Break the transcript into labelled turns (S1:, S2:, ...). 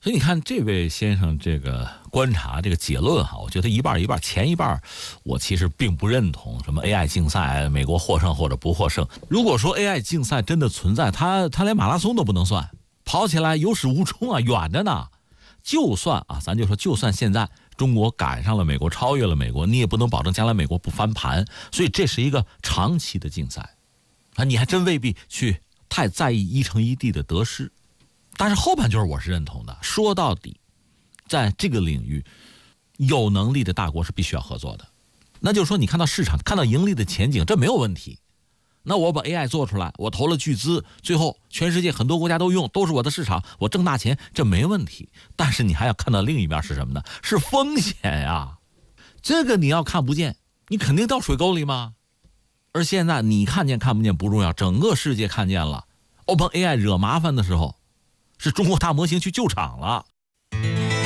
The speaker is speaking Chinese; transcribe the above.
S1: 所以你看这位先生这个观察这个结论哈，我觉得一半一半，前一半我其实并不认同什么 AI 竞赛美国获胜或者不获胜。如果说 AI 竞赛真的存在，他连马拉松都不能算，跑起来有始无终啊，远着呢。就算啊，咱就说就算现在中国赶上了美国，超越了美国，你也不能保证将来美国不翻盘，所以这是一个长期的竞赛啊，你还真未必去太在意一城一地的得失。但是后半句我是认同的，说到底在这个领域有能力的大国是必须要合作的。那就是说你看到市场看到盈利的前景，这没有问题，那我把 AI 做出来，我投了巨资，最后全世界很多国家都用，都是我的市场，我挣大钱，这没问题。但是你还要看到另一面是什么呢？是风险呀，这个你要看不见，你肯定掉水沟里吗？而现在你看见看不见不重要，整个世界看见了 OpenAI 惹麻烦的时候，是中国大模型去救场了。